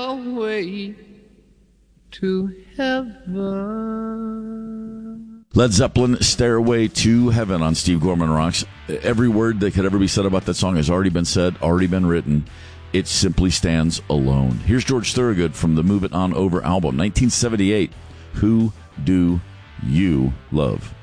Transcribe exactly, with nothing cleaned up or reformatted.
stairway to heaven. Led Zeppelin, Stairway to Heaven on Steve Gorman Rocks. Every word that could ever be said about that song has already been said, already been written. It simply stands alone. Here's George Thorogood from the Move It On Over album, nineteen seventy-eight. Who Do You Love?